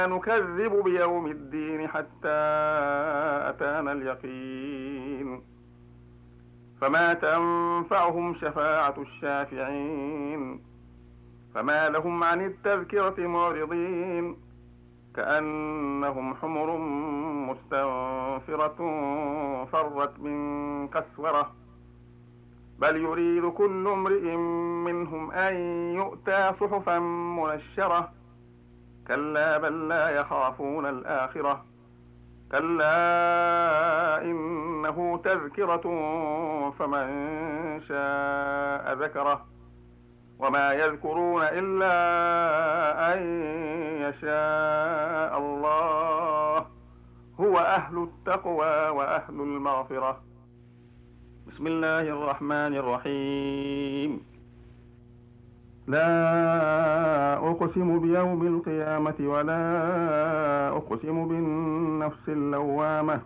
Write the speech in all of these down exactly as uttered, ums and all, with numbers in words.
نكذب بيوم الدين حتى أتانا اليقين فما تنفعهم شفاعة الشافعين فما لهم عن التذكرة معرضين كأنهم حمر مستنفرة فرت من قسورة بل يريد كل امرئ منهم أن يؤتى صحفا منشرة كلا بل لا يخافون الآخرة كلا إنه تذكرة فمن شاء ذكره وما يذكرون إلا أن يشاء الله هو أهل التقوى وأهل المغفرة. بسم الله الرحمن الرحيم. لا أقسم بيوم القيامة ولا أقسم بالنفس اللوامة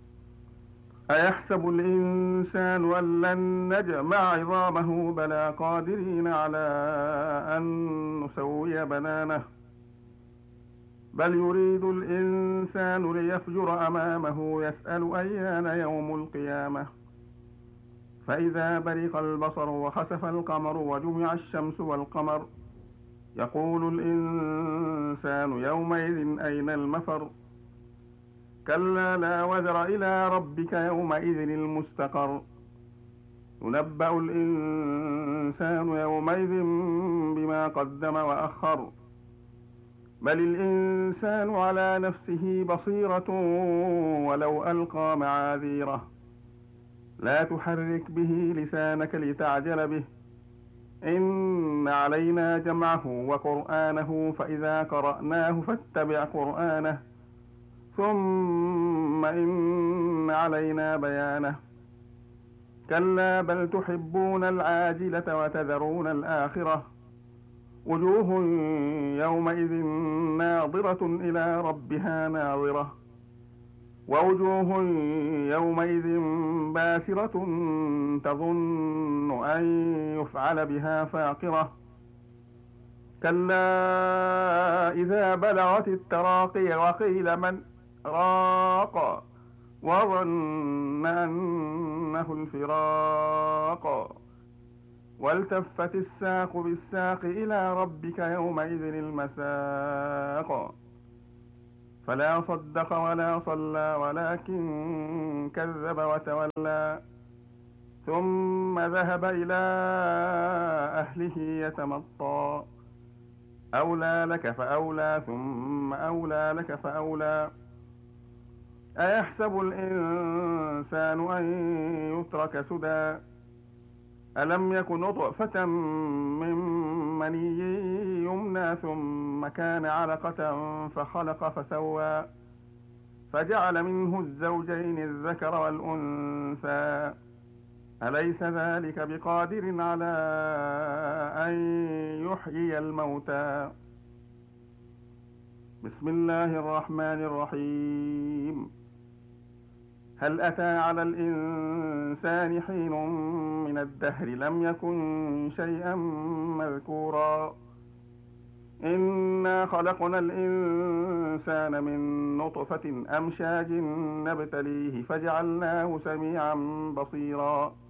أيحسب الإنسان أن لن نجمع عظامه بلى قادرين على أن نسوي بنانه بل يريد الإنسان ليفجر أمامه يسأل أيان يوم القيامة فإذا برق البصر وخسف القمر وجمع الشمس والقمر يقول الإنسان يومئذ أين المفر كلا لا وزر إلى ربك يومئذ المستقر ينبأ الإنسان يومئذ بما قدم وأخر بل الإنسان على نفسه بصيرة ولو ألقى معاذيره لا تحرك به لسانك لتعجل به إن علينا جمعه وقرآنه فإذا قرأناه فاتبع قرآنه ثم إن علينا بيانه كلا بل تحبون العاجلة وتذرون الآخرة وجوه يومئذ ناظرة إلى ربها ناظرة ووجوه يومئذ باسرة تظن أن يفعل بها فاقرة كلا إذا بلغت التراقي وقيل من راق وظن أنه الفراق والتفت الساق بالساق إلى ربك يومئذ المساق فلا صدق ولا صلى ولكن كذب وتولى ثم ذهب إلى أهله يتمطى أولى لك فأولى ثم أولى لك فأولى أيحسب الإنسان أن يترك سدى ألم يكن نطفة من مني يمنى ثم كان علقة فخلق فسوى فجعل منه الزوجين الذكر والأنثى أليس ذلك بقادر على أن يحيي الموتى بسم الله الرحمن الرحيم هل أتى على الإنسان حين من الدهر لم يكن شيئا مذكورا إنا خلقنا الإنسان من نطفة أمشاج نبتليه فجعلناه سميعا بصيرا